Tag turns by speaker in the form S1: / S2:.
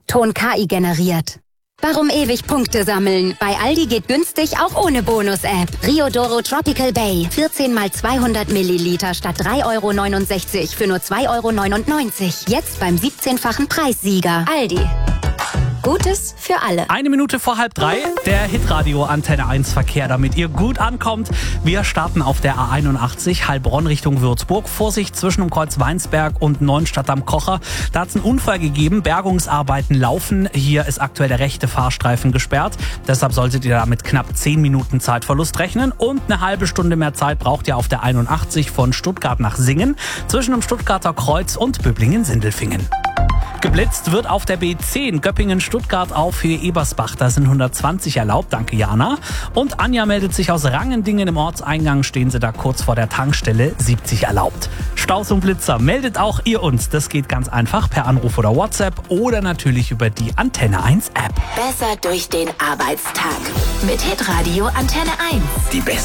S1: Ton KI generiert. Warum ewig Punkte sammeln? Bei Aldi geht günstig auch ohne Bonus-App. Riodoro Tropical Bay. 14 mal 200 Milliliter statt 3,69 € für nur 2,99 €. Jetzt beim 17-fachen Preissieger. Aldi. Gutes für alle.
S2: 1 Minute vor 2:30, der Hitradio Antenne 1 Verkehr, damit ihr gut ankommt. Wir starten auf der A81 Heilbronn Richtung Würzburg. Vorsicht zwischen dem Kreuz Weinsberg und Neuenstadt am Kocher. Da hat es einen Unfall gegeben. Bergungsarbeiten laufen. Hier ist aktuell der rechte Fahrstreifen gesperrt. Deshalb solltet ihr da mit knapp 10 Minuten Zeitverlust rechnen. Und eine halbe Stunde mehr Zeit braucht ihr auf der 81 von Stuttgart nach Singen. Zwischen dem Stuttgarter Kreuz und Böblingen-Sindelfingen. Geblitzt wird auf der B10 Göppingen-Stuttgart auf Höhe Ebersbach. Da sind 120 erlaubt, danke Jana. Und Anja meldet sich aus Rangendingen. Im Ortseingang stehen sie da kurz vor der Tankstelle, 70 erlaubt. Staus und Blitzer, meldet auch ihr uns. Das geht ganz einfach per Anruf oder WhatsApp oder natürlich über die Antenne 1 App.
S3: Besser durch den Arbeitstag mit Hitradio Antenne 1.
S4: Die beste